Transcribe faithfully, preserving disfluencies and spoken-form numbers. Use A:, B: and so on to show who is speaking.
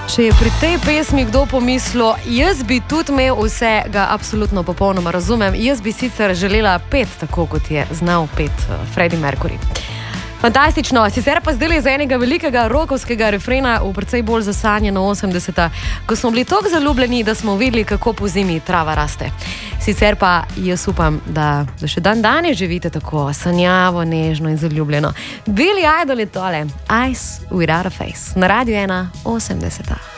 A: Če je pri tej pesmi kdo pomislil, jaz bi tudi imel vse, ga absolutno popolnoma razumem. Jaz bi sicer želela pet, tako kot je znal pet Freddie Mercury. Fantastično, sicer pa zdaj za enega velikega rokovskega refrena v precej bolj zasanjeno osemdeseta, ko smo bili toliko zaljubljeni, da smo videli, kako po zimi trava raste. Sicer pa jaz upam, da, da še dan danes živite tako sanjavo, nežno in zaljubljeno. Billy Idol je tole, Eyes Without a Face, na Radio ena osemdeseta.